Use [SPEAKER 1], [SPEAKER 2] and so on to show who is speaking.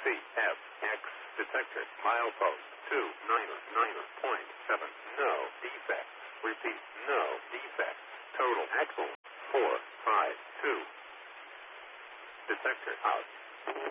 [SPEAKER 1] CFX detector. Milepost 299.7. No defects. Repeat, no defects. Total axle 452. Detector out.